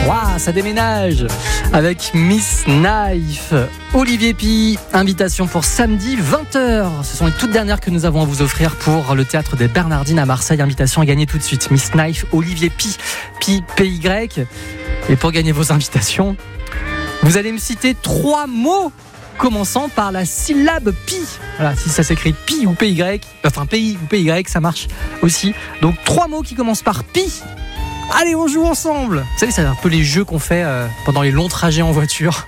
Waouh, ça déménage avec Miss Knife. Olivier Py, invitation pour samedi 20h. Ce sont les toutes dernières que nous avons à vous offrir pour le théâtre des Bernardines à Marseille. Invitation à gagner tout de suite. Miss Knife, Olivier Py, P-Y. Et pour gagner vos invitations, vous allez me citer 3 mots commençant par la syllabe pi. Voilà, si ça s'écrit pi ou py, enfin pi ou py, ça marche aussi. Donc 3 mots qui commencent par pi. Allez, on joue ensemble. Vous savez, c'est un peu les jeux qu'on fait pendant les longs trajets en voiture.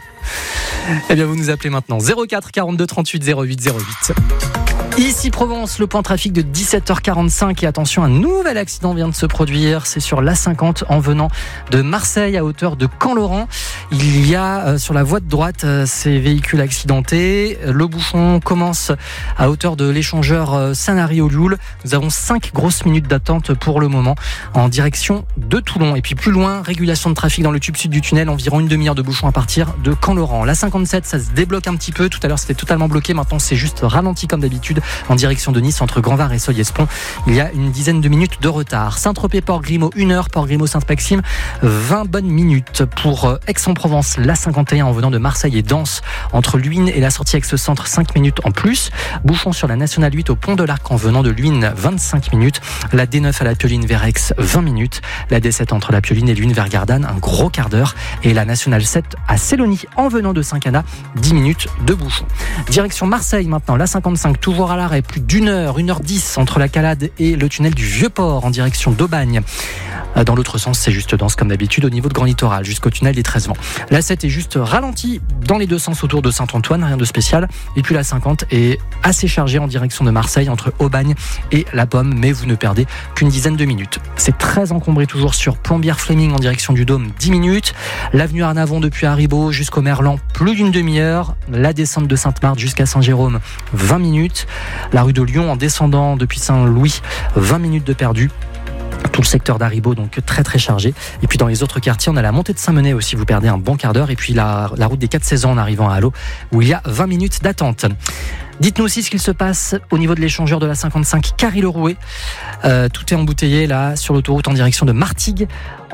Eh bien, vous nous appelez maintenant 04 42 38 08 08. Ici Provence, le point trafic de 17h45 et attention, un nouvel accident vient de se produire, c'est sur l'A50 en venant de Marseille à hauteur de Camp-Laurent. Il y a sur la voie de droite ces véhicules accidentés, le bouchon commence à hauteur de l'échangeur Sanary-Olioul. Nous avons 5 grosses minutes d'attente pour le moment en direction de Toulon. Et puis plus loin, régulation de trafic dans le tube sud du tunnel, environ une demi-heure de bouchon à partir de Camp-Laurent. L'A57, ça se débloque un petit peu, tout à l'heure c'était totalement bloqué, maintenant c'est juste ralenti comme d'habitude. En direction de Nice, entre Grand-Var et Solliès-Pont, il y a une dizaine de minutes de retard. Saint-Tropez-Port-Grimaud, 1 heure. Port-Grimaud, Sainte-Maxime, 20 bonnes minutes. Pour Aix-en-Provence, l'A51 en venant de Marseille et Danse, entre Luynes et la sortie Aix-Centre, 5 minutes en plus. Bouchon sur la Nationale 8 au Pont de l'Arc en venant de Luynes, 25 minutes. La D9 à la Pioline vers Aix, 20 minutes. La D7 entre la Pioline et Luynes vers Gardanne, un gros quart d'heure. Et la Nationale 7 à Sélonie en venant de Saint-Cana, 10 minutes de bouchon. Direction Marseille maintenant, l'A55, toujours à l'arrêt, plus d'1 heure, 1h10 entre la Calade et le tunnel du Vieux-Port en direction d'Aubagne. Dans l'autre sens, c'est juste dense comme d'habitude au niveau de Grand Littoral jusqu'au tunnel des 13 Vents. La 7 est juste ralentie dans les deux sens autour de Saint-Antoine, rien de spécial. Et puis la 50 est assez chargée en direction de Marseille entre Aubagne et La Pomme, mais vous ne perdez qu'une dizaine de minutes. C'est très encombré toujours sur Plombières-Fleming en direction du Dôme, 10 minutes. L'avenue Arnavon depuis Haribo jusqu'au Merlan, plus d'une demi-heure. La descente de Sainte-Marthe jusqu'à Saint-Jérôme, 20 minutes. La rue de Lyon en descendant depuis Saint-Louis, 20 minutes de perdu. Tout le secteur d'Haribo, donc très très chargé. Et puis dans les autres quartiers, on a la montée de Saint-Menet aussi, vous perdez un bon quart d'heure. Et puis la route des 4 saisons en arrivant à Halo, où il y a 20 minutes d'attente. Dites-nous aussi ce qu'il se passe au niveau de l'échangeur de la 55 Carry-le-Rouet. Tout est embouteillé là sur l'autoroute en direction de Martigues,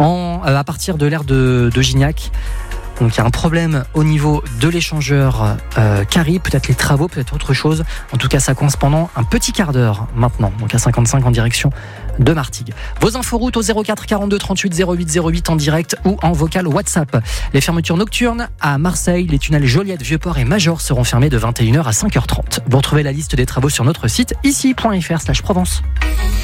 à partir de l'aire de Gignac. Donc il y a un problème au niveau de l'échangeur Carry, peut-être les travaux, peut-être autre chose. En tout cas, ça coince pendant un petit quart d'heure maintenant. Donc à 55 en direction de Martigues. Vos inforoutes au 04 42 38 08 08 en direct ou en vocal WhatsApp. Les fermetures nocturnes à Marseille, les tunnels Joliette, Vieux-Port et Major seront fermés de 21h à 5h30. Vous retrouvez la liste des travaux sur notre site ici.fr/Provence.